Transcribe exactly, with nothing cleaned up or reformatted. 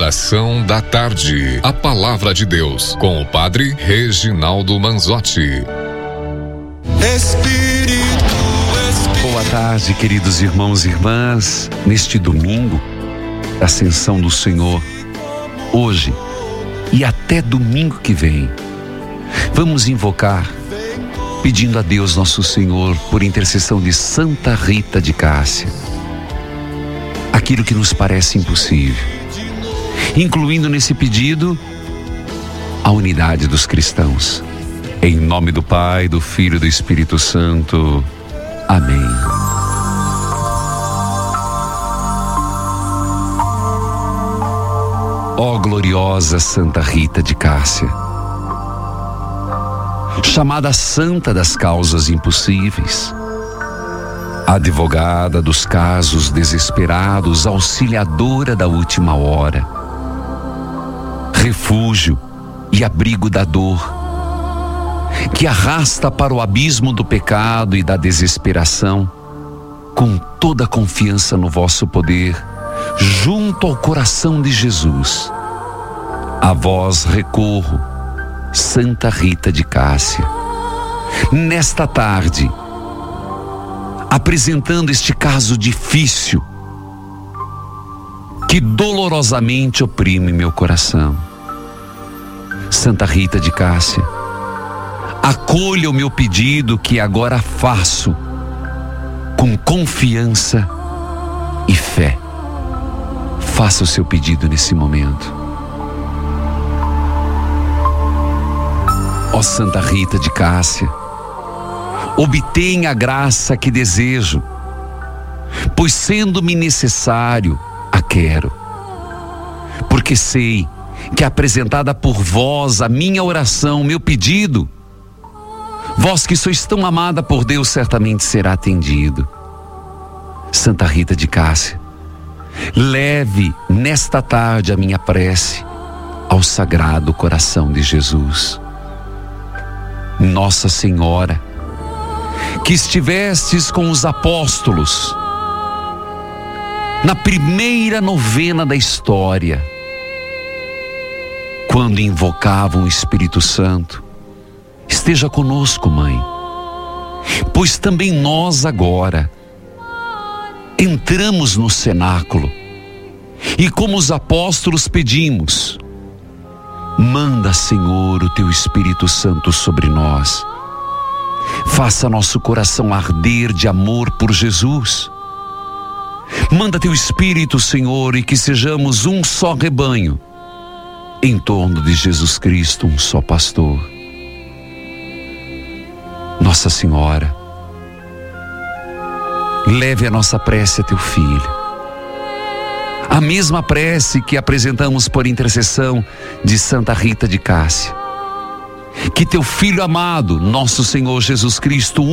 Oração da tarde. A palavra de Deus com o padre Reginaldo Manzotti. Espírito, Espírito. Boa tarde, queridos irmãos e irmãs. Neste domingo, da Ascensão do Senhor, hoje e até domingo que vem, vamos invocar, pedindo a Deus nosso Senhor, por intercessão de Santa Rita de Cássia, aquilo que nos parece impossível, incluindo nesse pedido a unidade dos cristãos. Em nome do Pai, do Filho e do Espírito Santo. Amém. Ó gloriosa Santa Rita de Cássia, chamada Santa das Causas Impossíveis, advogada dos casos desesperados, auxiliadora da última hora, refúgio e abrigo da dor, que arrasta para o abismo do pecado e da desesperação, com toda a confiança no vosso poder, junto ao coração de Jesus. A vós recorro, Santa Rita de Cássia, nesta tarde, apresentando este caso difícil, que dolorosamente oprime meu coração. Santa Rita de Cássia, acolha o meu pedido que agora faço com confiança e fé. Faça o seu pedido nesse momento. Ó Santa Rita de Cássia, obtenha a graça que desejo, pois sendo-me necessário, a quero. Porque sei que apresentada por vós a minha oração, o meu pedido, vós que sois tão amada por Deus, certamente será atendido. Santa Rita de Cássia, leve nesta tarde a minha prece ao Sagrado Coração de Jesus. Nossa Senhora, que estivestes com os apóstolos na primeira novena da história, quando invocavam o Espírito Santo, esteja conosco, Mãe, pois também nós agora entramos no cenáculo e, como os apóstolos, pedimos: manda, Senhor, o teu Espírito Santo sobre nós. Faça nosso coração arder de amor por Jesus. Manda teu Espírito, Senhor, e que sejamos um só rebanho, em torno de Jesus Cristo, um só pastor. Nossa Senhora, leve a nossa prece a teu Filho. A mesma prece que apresentamos por intercessão de Santa Rita de Cássia. Que teu Filho amado, nosso Senhor Jesus Cristo,